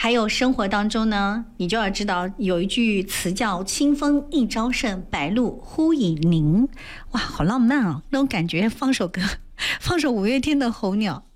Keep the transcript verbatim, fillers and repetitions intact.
还有生活当中呢，你就要知道有一句词叫清风一朝盛，白露忽已凝。哇，好浪漫啊，那种感觉。放首歌，放首五月天的候鸟。